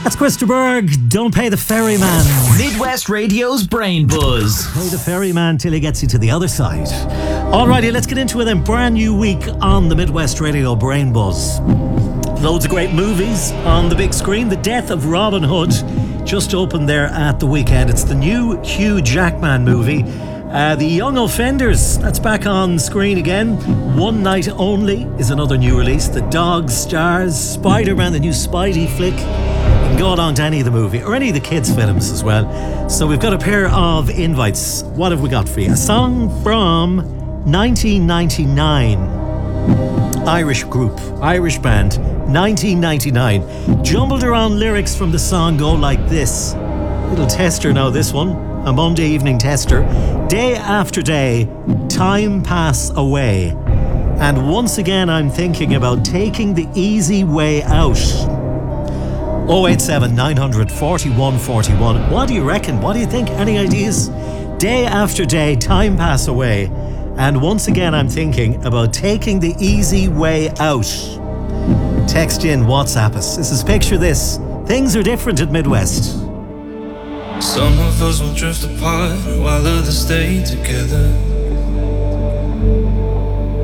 That's Christa Berg, Don't Pay the Ferryman. Midwest Radio's Brain Buzz. Pay the ferryman till he gets you to the other side. Alrighty, let's get into it then. Brand new week on the Midwest Radio Brain Buzz. Loads of great movies on the big screen. The Death of Robin Hood just opened there at the weekend. It's the new Hugh Jackman movie. The Young Offenders, that's back on screen again. One Night Only is another new release. The Dog Stars, Spider-Man, the new Spidey flick. You can go along to any of the movie or any of the kids' films as well. So we've got a pair of invites. What have we got for you? A song from 1999. Irish group, Irish band, 1999. Jumbled around lyrics from the song go like this. Little tester now, this one. A Monday evening tester. Day after day, time pass away. And once again I'm thinking about taking the easy way out. 087 900 4141. What do you reckon? What do you think? Any ideas? Day after day, time pass away. And once again I'm thinking about taking the easy way out. Text in, WhatsApp us. This is Picture This. Things are different at Midwest. Some of us will drift apart while others stay together.